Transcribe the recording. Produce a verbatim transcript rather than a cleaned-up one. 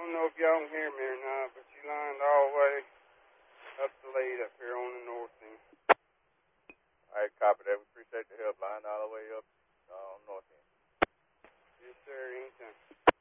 don't know if y'all can hear me or not, but she lined all the way up the lead up here on the north end. All right, copy that. We appreciate the help. Line all the way up uh, on north end. Yes, sir. Anytime.